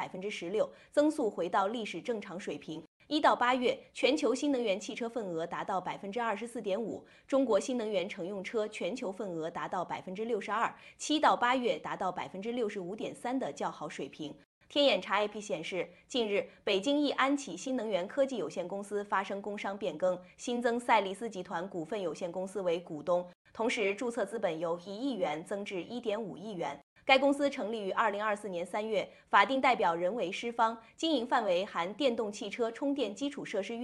16%，增速回到历史正常水平。1到8月，全球新能源汽车份额达到24.5%，中国新能源乘用车全球份额达到62%，7到8月达到65.3%的较好水平。天眼查 APP 显示，近日，北京易安启新能源科技有限公司发生工商变更，新增赛力斯集团股份有限公司为股东，同时注册资本由1亿元增至1.5亿元。该公司成立于2024年3月，法定代表人为施方，经营范围含电动汽车充电基础设施